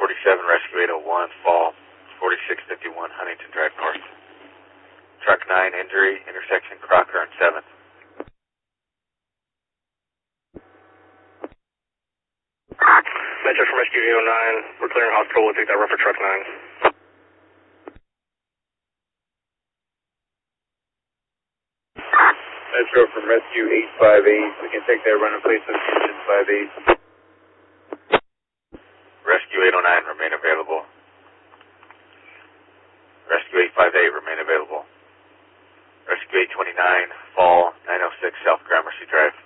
47, Rescue 801, Fall 4651, Huntington Drive North. Truck 9, injury, intersection Crocker and 7th. Metro from Rescue 809, we're clearing hospital, we'll take that run for Truck 9. Metro from Rescue 858, we can take that run in place of Engine 58. Rescue 809, remain available. Rescue 858, remain available. Rescue 829, Fall 906, South Gramercy Drive.